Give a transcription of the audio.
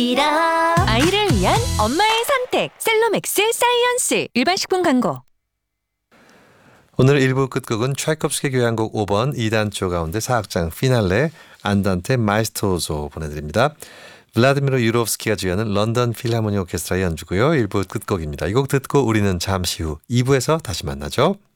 아이를 위한 엄마의 선택 셀로맥스 사이언스 일반식품 광고. 오늘 1부 끝곡은 차이콥스키 교향곡 5번 2단조 가운데 4악장 피날레 안단테 마에스토조 보내드립니다. 블라디미르 유로프스키가 주연은 런던 필하모니 오케스트라의 연주고요. 1부 끝곡입니다. 이 곡 듣고 우리는 잠시 후 2부에서 다시 만나죠.